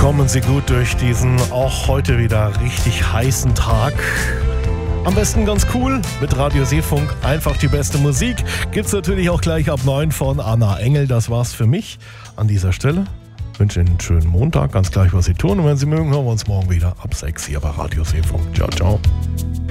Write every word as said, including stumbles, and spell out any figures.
Kommen Sie gut durch diesen auch heute wieder richtig heißen Tag. Am besten ganz cool mit Radio Seefunk. Einfach die beste Musik. Gibt's natürlich auch gleich ab neun von Anna Engel. Das war's für mich an dieser Stelle. Ich wünsche Ihnen einen schönen Montag. Ganz gleich, was Sie tun. Und wenn Sie mögen, hören wir uns morgen wieder ab sechs hier bei Radio Seefunk. Ciao, ciao.